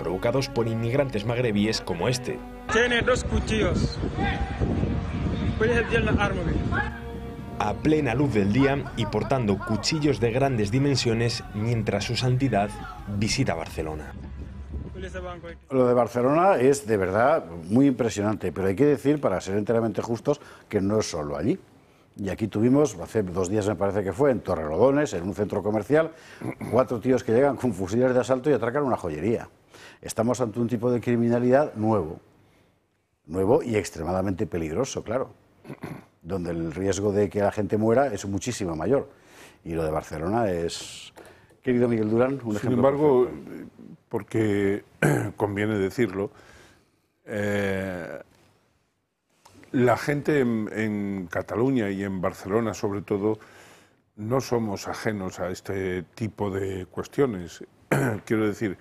provocados por inmigrantes magrebíes como este. Tiene 2 cuchillos. A plena luz del día y portando cuchillos de grandes dimensiones mientras su santidad visita Barcelona. Lo de Barcelona es de verdad muy impresionante, pero hay que decir, para ser enteramente justos, que no es solo allí. Y aquí tuvimos, hace 2 días me parece que fue, en Torrelodones, en un centro comercial, 4 tíos que llegan con fusiles de asalto y atracan una joyería. Estamos ante un tipo de criminalidad nuevo y extremadamente peligroso, claro, donde el riesgo de que la gente muera es muchísimo mayor. Y lo de Barcelona es, querido Miguel Durán, un ejemplo. Sin embargo, perfecto. porque conviene decirlo, la gente en Cataluña y en Barcelona, sobre todo, no somos ajenos a este tipo de cuestiones. Quiero decir,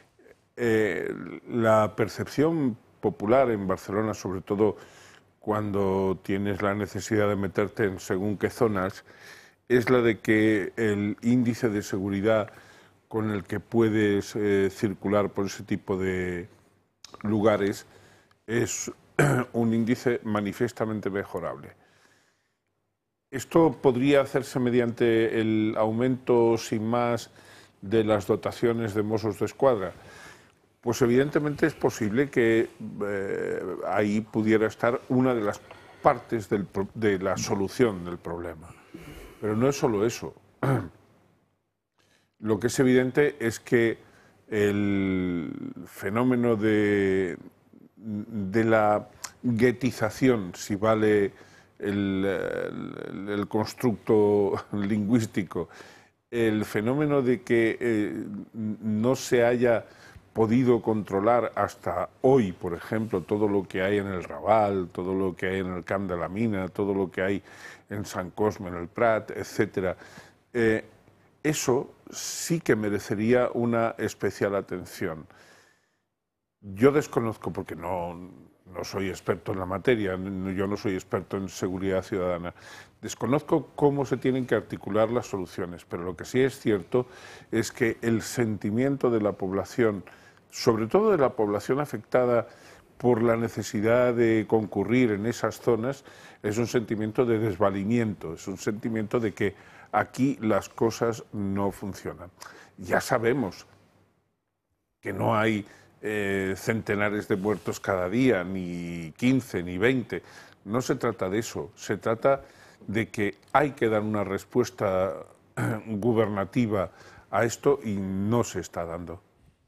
la percepción popular en Barcelona, sobre todo cuando tienes la necesidad de meterte en según qué zonas, es la de que el índice de seguridad con el que puedes circular por ese tipo de lugares es un índice manifiestamente mejorable. Esto podría hacerse mediante el aumento sin más de las dotaciones de Mossos d'Esquadra. Pues evidentemente es posible que ahí pudiera estar una de las partes de la solución del problema. Pero no es solo eso. Lo que es evidente es que el fenómeno de la guetización, si vale el constructo lingüístico, el fenómeno de que no se haya podido controlar hasta hoy, por ejemplo, todo lo que hay en el Raval, todo lo que hay en el Camp de la Mina, todo lo que hay en Sant Cosme, en el Prat, etcétera. Eso sí que merecería una especial atención. Yo desconozco, porque no soy experto en la materia, yo no soy experto en seguridad ciudadana, desconozco cómo se tienen que articular las soluciones, pero lo que sí es cierto es que el sentimiento de la población, sobre todo de la población afectada por la necesidad de concurrir en esas zonas, es un sentimiento de desvalimiento, es un sentimiento de que aquí las cosas no funcionan. Ya sabemos que no hay centenares de muertos cada día, ni 15, ni 20. No se trata de eso, se trata de que hay que dar una respuesta gubernativa a esto y no se está dando.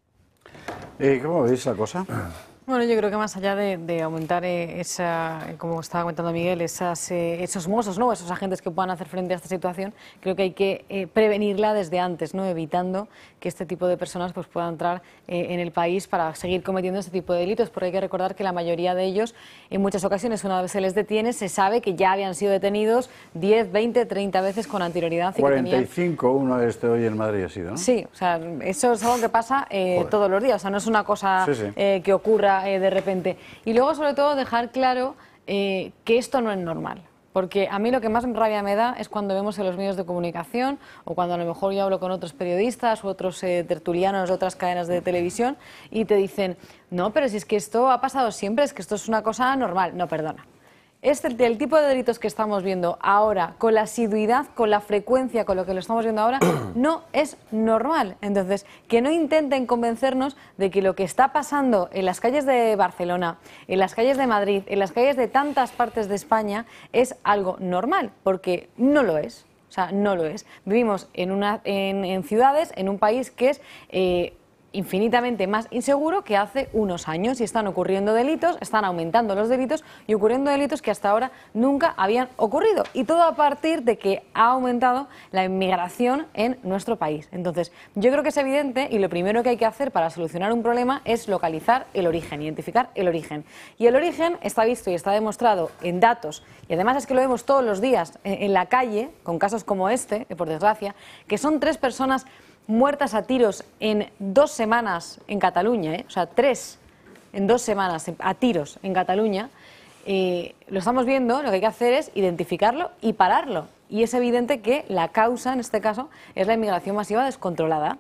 ¿Cómo veis la cosa? Bueno, yo creo que más allá de aumentar como estaba comentando Miguel, esos mozos, ¿no? Esos agentes que puedan hacer frente a esta situación, creo que hay que prevenirla desde antes, ¿no? Evitando que este tipo de personas pues, puedan entrar en el país para seguir cometiendo este tipo de delitos, porque hay que recordar que la mayoría de ellos, en muchas ocasiones, una vez se les detiene, se sabe que ya habían sido detenidos 10, 20, 30 veces con anterioridad. 45, uno hoy en Madrid ha sido, ¿no? Sí, o sea, eso es algo que pasa todos los días, o sea, no es una cosa que ocurra de repente. Y luego, sobre todo, dejar claro que esto no es normal. Porque a mí lo que más rabia me da es cuando vemos en los medios de comunicación o cuando a lo mejor yo hablo con otros periodistas u otros tertulianos de otras cadenas de televisión y te dicen, no, pero si es que esto ha pasado siempre, es que esto es una cosa normal. No, perdona. El tipo de delitos que estamos viendo ahora, con la asiduidad, con la frecuencia, con lo que lo estamos viendo ahora, no es normal. Entonces, que no intenten convencernos de que lo que está pasando en las calles de Barcelona, en las calles de Madrid, en las calles de tantas partes de España, es algo normal, porque no lo es. O sea, no lo es. Vivimos en ciudades, en un país que es infinitamente más inseguro que hace unos años y están ocurriendo delitos, están aumentando los delitos y ocurriendo delitos que hasta ahora nunca habían ocurrido y todo a partir de que ha aumentado la inmigración en nuestro país. Entonces, yo creo que es evidente y lo primero que hay que hacer para solucionar un problema es localizar el origen, identificar el origen. Y el origen está visto y está demostrado en datos y además es que lo vemos todos los días en la calle, con casos como este, por desgracia, que son 3 personas muertas a tiros en 2 semanas en Cataluña, o sea, 3 en 2 semanas a tiros en Cataluña, lo estamos viendo, lo que hay que hacer es identificarlo y pararlo. Y es evidente que la causa, en este caso, es la inmigración masiva descontrolada.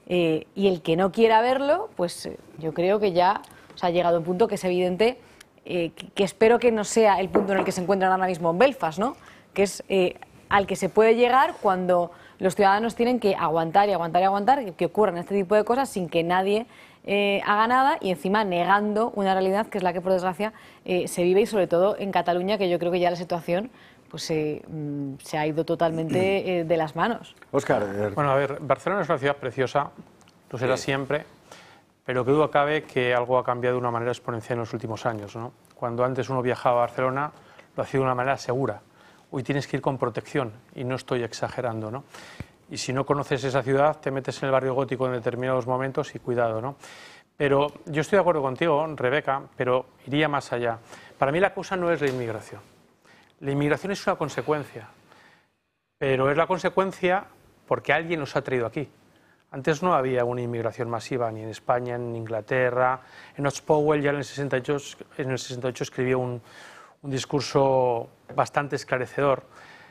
y el que no quiera verlo, pues yo creo que ya ha llegado a un punto que es evidente, que espero que no sea el punto en el que se encuentran ahora mismo en Belfast, ¿no? Que es al que se puede llegar cuando los ciudadanos tienen que aguantar y aguantar y aguantar que ocurran este tipo de cosas sin que nadie haga nada y encima negando una realidad que es la que por desgracia se vive, y sobre todo en Cataluña, que yo creo que ya la situación pues se ha ido totalmente de las manos. Óscar. Bueno, a ver, Barcelona es una ciudad preciosa, lo será siempre, pero que duda cabe que algo ha cambiado de una manera exponencial en los últimos años, ¿no? Cuando antes uno viajaba a Barcelona, lo hacía de una manera segura. Hoy tienes que ir con protección, y no estoy exagerando, ¿no? Y si no conoces esa ciudad, te metes en el barrio gótico en determinados momentos y cuidado, ¿no? Pero yo estoy de acuerdo contigo, Rebeca, pero iría más allá. Para mí la causa no es la inmigración. La inmigración es una consecuencia, pero es la consecuencia porque alguien nos ha traído aquí. Antes no había una inmigración masiva ni en España, ni en Inglaterra. Enoch Powell ya en el 68 escribió un discurso bastante esclarecedor.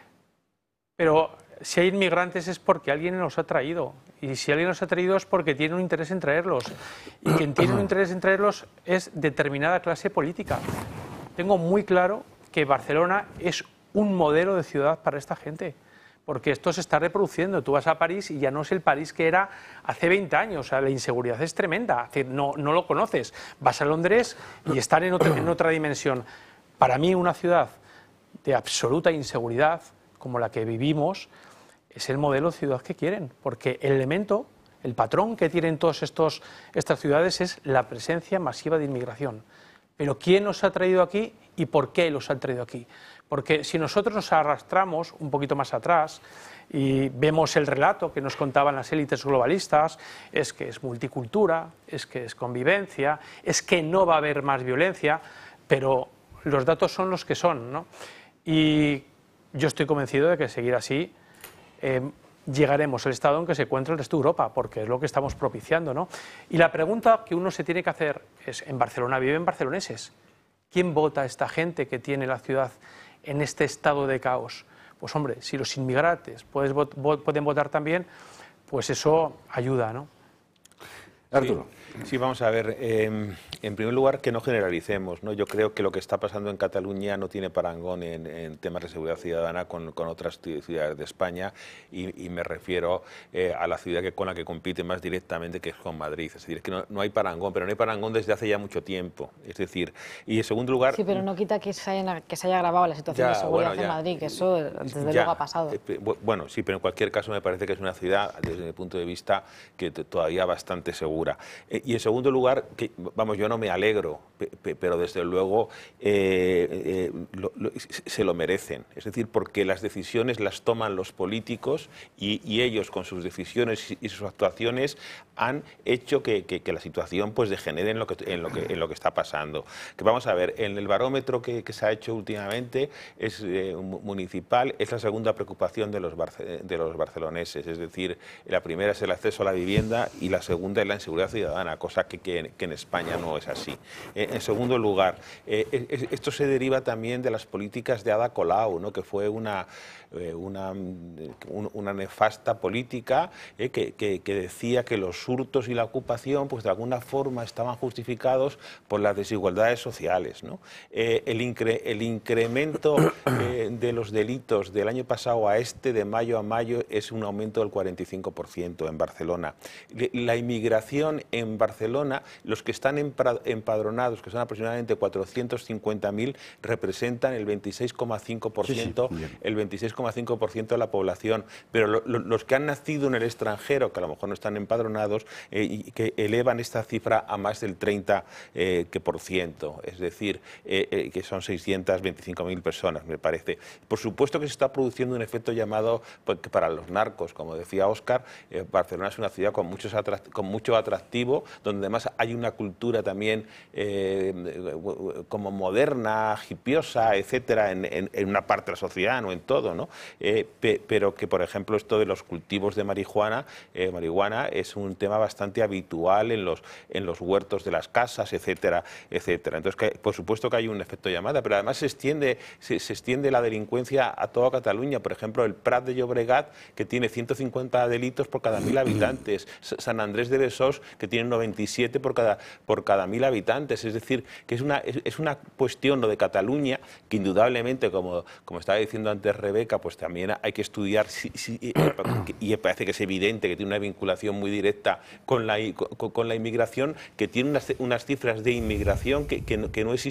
Pero si hay inmigrantes es porque alguien los ha traído. Y si alguien los ha traído es porque tiene un interés en traerlos. Y quien tiene un interés en traerlos es determinada clase política. Tengo muy claro que Barcelona es un modelo de ciudad para esta gente. Porque esto se está reproduciendo. Tú vas a París y ya no es el París que era hace 20 años. O sea, la inseguridad es tremenda. Es decir, no lo conoces. Vas a Londres y están en otra dimensión. Para mí, una ciudad de absoluta inseguridad, como la que vivimos, es el modelo de ciudad que quieren. Porque el elemento, el patrón que tienen todas estas ciudades es la presencia masiva de inmigración. Pero ¿quién nos ha traído aquí y por qué los han traído aquí? Porque si nosotros nos arrastramos un poquito más atrás y vemos el relato que nos contaban las élites globalistas, es que es multicultura, es que es convivencia, es que no va a haber más violencia, pero los datos son los que son, ¿no? Y yo estoy convencido de que seguir así llegaremos al estado en que se encuentra el resto de Europa, porque es lo que estamos propiciando, ¿no? Y la pregunta que uno se tiene que hacer es, ¿en Barcelona viven barceloneses? ¿Quién vota a esta gente que tiene la ciudad en este estado de caos? Pues hombre, si los inmigrantes pueden votar también, pues eso ayuda, ¿no? Arturo. Sí, vamos a ver, en primer lugar que no generalicemos, ¿no? Yo creo que lo que está pasando en Cataluña no tiene parangón en temas de seguridad ciudadana con otras ciudades de España, y me refiero a la ciudad con la que compite más directamente, que es con Madrid. Es decir, es que no hay parangón, pero no hay parangón desde hace ya mucho tiempo. Es decir, y en segundo lugar... Sí, pero no quita que se haya agravado la situación de seguridad en Madrid, que eso desde luego ha pasado. Bueno, sí, pero en cualquier caso me parece que es una ciudad, desde mi punto de vista, que todavía bastante segura. Y en segundo lugar, vamos, yo no me alegro, pero desde luego se lo merecen. Es decir, porque las decisiones las toman los políticos y ellos con sus decisiones y sus actuaciones han hecho que la situación pues degenere en lo que está pasando. Que vamos a ver, en el barómetro que se ha hecho últimamente es municipal, es la segunda preocupación de los barceloneses. Es decir, la primera es el acceso a la vivienda y la segunda es la inseguridad ciudadana, cosa que en España no es así. En segundo lugar, esto se deriva también de las políticas de Ada Colau, ¿no? Que fue una nefasta política que decía que los hurtos y la ocupación pues de alguna forma estaban justificados por las desigualdades sociales, ¿no? El incremento de los delitos del año pasado a de mayo a mayo, es un aumento del 45% en Barcelona. La inmigración en Barcelona, los que están empadronados, que son aproximadamente 450.000, representan el 26,5%, el 26,5% de la población, pero los que han nacido en el extranjero, que a lo mejor no están empadronados, y que elevan esta cifra a más del 30%, es decir, que son 625.000 personas, me parece. Por supuesto que se está produciendo un efecto llamado para los narcos, como decía Óscar. Barcelona es una ciudad con mucho atractivo donde además hay una cultura también como moderna, hipiosa, etcétera, en una parte de la sociedad, no en todo, ¿no? Pero que, por ejemplo, esto de los cultivos de marihuana es un tema bastante habitual en los huertos de las casas, etcétera, etcétera. Entonces, por supuesto que hay un efecto llamada, pero además se extiende la delincuencia a toda Cataluña. Por ejemplo, el Prat de Llobregat, que tiene 150 delitos por cada 1000 habitantes, San Andrés de Besós, que tiene 97 por cada 1000 habitantes. Es decir, que es una cuestión lo de Cataluña que indudablemente, como estaba diciendo antes Rebeca, pues también hay que estudiar y parece que es evidente que tiene una vinculación muy directa con la inmigración, que tiene unas cifras de inmigración que no existen